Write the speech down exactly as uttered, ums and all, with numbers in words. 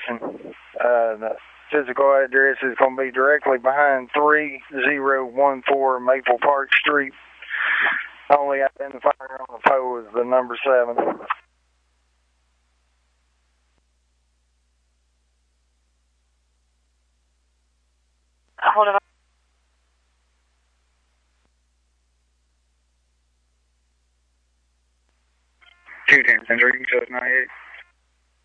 location. Uh, the physical address is going to be directly behind three thousand fourteen Maple Park Street. Only identifier on the pole is the number seven. Hold on. two ten, Century, ninety-eight.